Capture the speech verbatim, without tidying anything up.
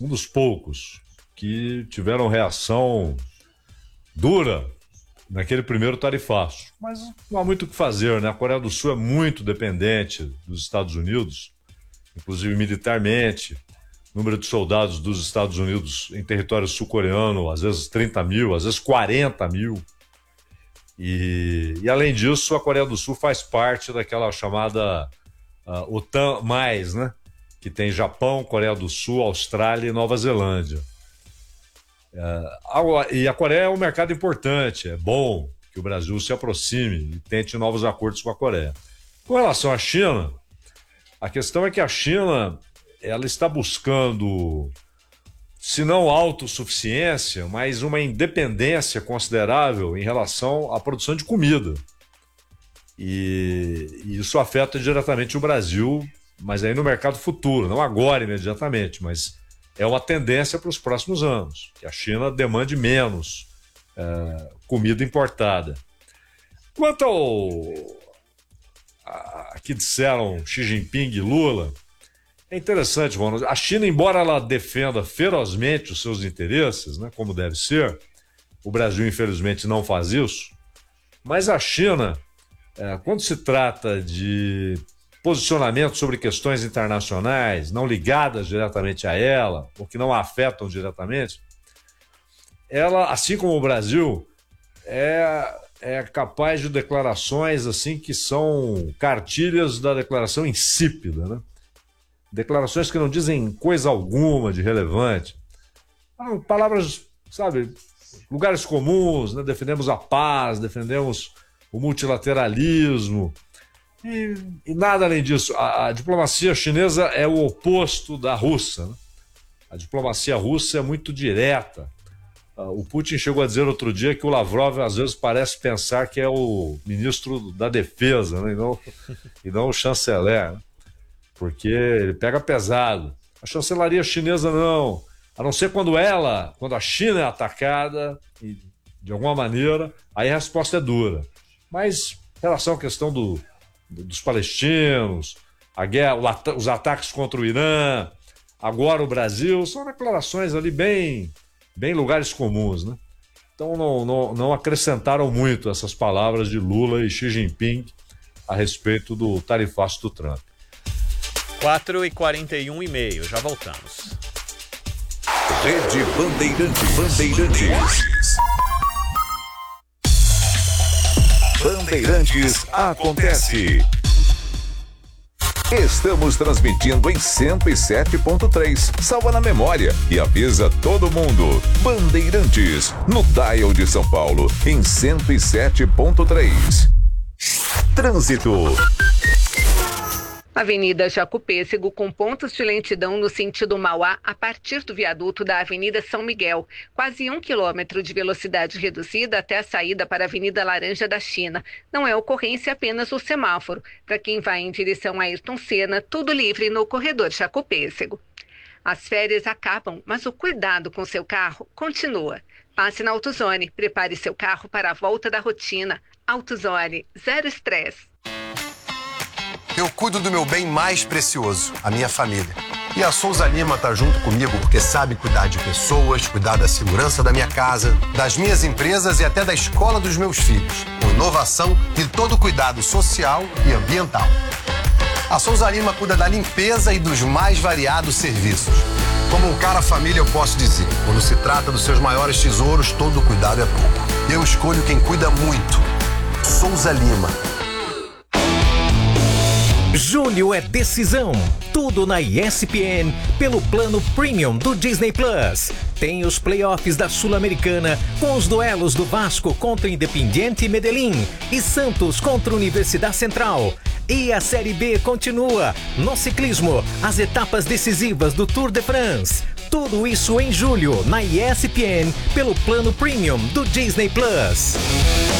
um dos poucos que tiveram reação dura naquele primeiro tarifaço. Mas não há muito o que fazer, né? A Coreia do Sul é muito dependente dos Estados Unidos, inclusive militarmente. O número de soldados dos Estados Unidos em território sul-coreano, às vezes trinta mil, às vezes quarenta mil. E, e além disso, a Coreia do Sul faz parte daquela chamada uh, OTAN mais, né? Que tem Japão, Coreia do Sul, Austrália e Nova Zelândia. Uh, e a Coreia é um mercado importante, é bom que o Brasil se aproxime e tente novos acordos com a Coreia. Com relação à China, a questão é que a China ela está buscando, se não autossuficiência, mas uma independência considerável em relação à produção de comida. E, e isso afeta diretamente o Brasil, mas aí no mercado futuro, não agora imediatamente, mas é uma tendência para os próximos anos, que a China demande menos é, comida importada. Quanto ao a, a que disseram Xi Jinping e Lula, é interessante, mano. A China, embora ela defenda ferozmente os seus interesses, né, como deve ser, o Brasil infelizmente não faz isso, mas a China, é, quando se trata de posicionamento sobre questões internacionais, não ligadas diretamente a ela, ou que não a afetam diretamente, ela, assim como o Brasil, é, é capaz de declarações assim que são cartilhas da declaração insípida, né? Declarações que não dizem coisa alguma de relevante. Palavras, sabe, lugares comuns, né? Defendemos a paz, defendemos o multilateralismo e, e nada além disso. A, a diplomacia chinesa é o oposto da russa, né? A diplomacia russa é muito direta. O Putin chegou a dizer outro dia que o Lavrov às vezes parece pensar que é o ministro da defesa, né? e, não, e não o chanceler, né? Porque ele pega pesado. A chancelaria chinesa não, a não ser quando ela, quando a China é atacada, e, de alguma maneira, aí a resposta é dura. Mas em relação à questão do, do, dos palestinos, a guerra, o at- os ataques contra o Irã, agora o Brasil, são declarações ali bem, bem lugares comuns, né? Então não, não, não acrescentaram muito essas palavras de Lula e Xi Jinping a respeito do tarifaço do Trump. quatro e quarenta e um e meio, já voltamos. Rede Bandeirantes. Bandeirantes. Bandeirantes acontece. Estamos transmitindo em cento e sete ponto três. Salva na memória e avisa todo mundo. Bandeirantes, no dial de São Paulo, em cento e sete ponto três. Trânsito. Avenida Jacopêssego com pontos de lentidão no sentido Mauá a partir do viaduto da Avenida São Miguel. Quase um quilômetro de velocidade reduzida até a saída para a Avenida Laranja da China. Não é ocorrência apenas o semáforo. Para quem vai em direção a Ayrton Senna, tudo livre no corredor Jacopêssego. As férias acabam, mas o cuidado com seu carro continua. Passe na AutoZone, prepare seu carro para a volta da rotina. AutoZone, zero estresse. Eu cuido do meu bem mais precioso, a minha família. E a Souza Lima tá junto comigo porque sabe cuidar de pessoas, cuidar da segurança da minha casa, das minhas empresas e até da escola dos meus filhos, com inovação e todo o cuidado social e ambiental. A Souza Lima cuida da limpeza e dos mais variados serviços. Como um cara família, eu posso dizer, quando se trata dos seus maiores tesouros, todo cuidado é pouco. Eu escolho quem cuida muito. Souza Lima. Julho é decisão. Tudo na E S P N pelo plano Premium do Disney Plus. Tem os playoffs da Sul-Americana com os duelos do Vasco contra Independiente Medellín e Santos contra Universidade Central. E a Série B continua. No ciclismo, as etapas decisivas do Tour de France. Tudo isso em julho na E S P N pelo plano Premium do Disney Plus.